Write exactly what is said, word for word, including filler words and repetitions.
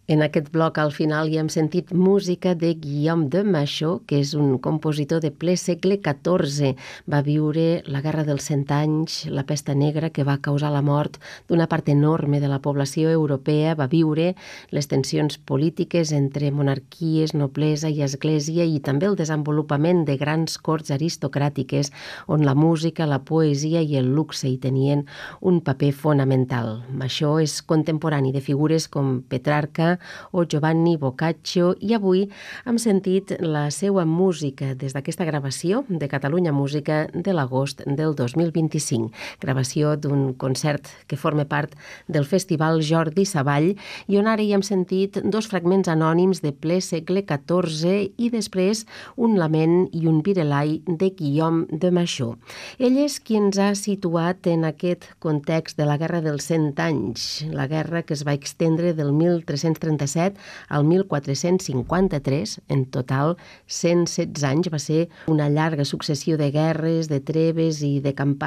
En aquest bloc al final hi hem sentit música de Guillaume de Machaut, que és un compositor de ple segle catorze. Va viure la Guerra dels Cent Anys, la pesta negra que va causar la mort d'una part enorme de la població europea. Va viure les tensions polítiques entre monarquies, noblesa i església i també el desenvolupament de grans corts aristocràtiques on la música, la poesia i el luxe hi tenien un paper fonamental. Machaut és contemporani de figures com Petrarca o Giovanni Boccaccio i avui hem sentit la seva música des d'aquesta gravació de Catalunya Música de l'agost del dos mil vint-i-cinc, gravació d'un concert que forma part del Festival Jordi Savall i on ara hi hem sentit dos fragments anònims de ple segle catorze i després un lament i un virelai de Guillaume de Machaut. Ell és qui ens ha situat en aquest context de la Guerra dels Cent Anys, la guerra que es va extendre del mil tres-cents trenta-set al mil quatre-cents cinquanta-tres, en total cent setze anys. Va ser una llarga successió de guerres, de treves i de campanyes